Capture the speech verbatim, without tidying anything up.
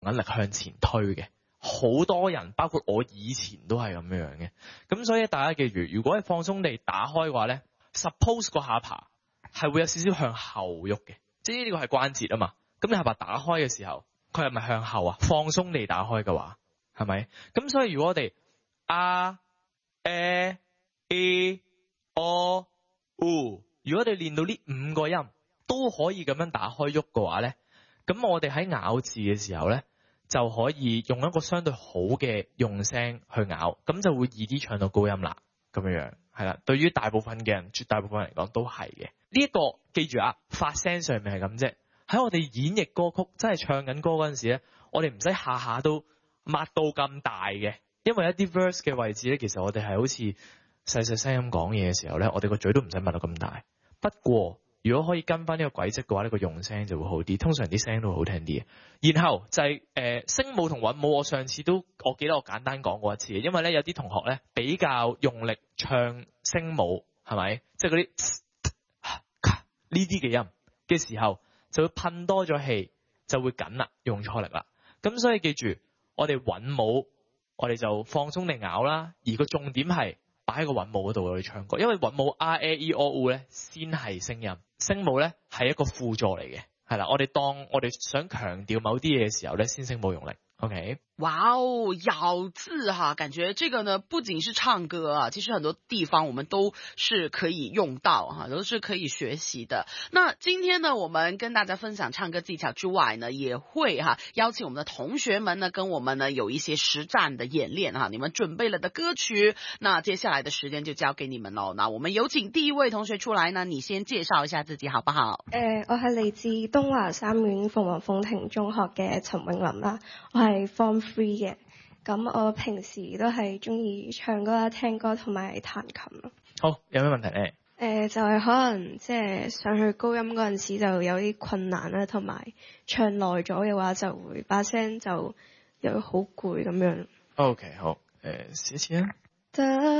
引力向前推嘅。好多人包括我以前都係咁樣嘅。咁所以大家記住，如果係放鬆地打開嘅話咧 ，suppose 個下巴係會有少少向後喐嘅，即係呢個係關節啊嘛。咁你下巴打開嘅時候，佢係咪向後啊？放鬆地打開嘅話，係咪？咁所以如果我哋啊、誒、E、O、U， 如果我哋練到呢五個音都可以咁樣打開喐嘅話咧，咁我哋喺咬字嘅時候咧，就可以用一個相對好嘅用聲去咬，咁就會易啲唱到高音啦。咁樣樣係啦，對於大部分嘅人，絕大部分人嚟講都係嘅。呢一個記住啊，發聲上面係咁啫。喺我哋演繹歌曲，真係唱緊歌嗰陣時咧，我哋唔使下下都擘到咁大嘅，因為一啲 verse 嘅位置咧，其實我哋係好似細細聲咁講嘢嘅時候咧，我哋個嘴都唔使擘到咁大。不過如果可以跟翻呢個軌跡嘅話，呢個用聲就會好啲，通常啲聲都會好聽啲嘅。然後就係誒聲母同韻母，我上次都我記得我簡單講過一次，因為咧有啲同學咧比較用力唱聲母，係咪？即係嗰啲呢啲嘅音嘅時候，就會噴多咗氣，就會緊啦，用錯力啦。咁所以記住，我哋韻母，我哋就放鬆地咬啦。而個重點係擺喺個韻母嗰度去唱歌，因為韻母 R A E O U 咧先係聲音，聲母咧係一個輔助嚟嘅，係啦。我哋當我哋想強調某啲嘢嘅時候咧，先聲母用力。OK， 哇哦，咬字哈，感覺這個呢不僅是唱歌啊，其實很多地方我們都是可以用到哈，都是可以學習的。那今天呢，我們跟大家分享唱歌技巧之外呢，也會哈邀請我們的同學們呢，跟我們呢有一些實戰的演練哈。你們準備了的歌曲，那接下來的時間就交給你們咯。那我們有請第一位同學出來呢，你先介紹一下自己好不好？ 誒、呃，我係嚟自東華三院鳳凰鳳亭中學嘅陳永林啦，我係係 Form Three 嘅，咁我平時都係中意唱歌啦、聽歌同埋彈琴咯。 好，有咩問題咧？ 誒、呃，就係、是、可能即係上去高音嗰陣時就有啲困難啦，同埋唱耐咗嘅話就會把聲就又好攰咁樣。 OK， 好，誒、呃，試一次啊。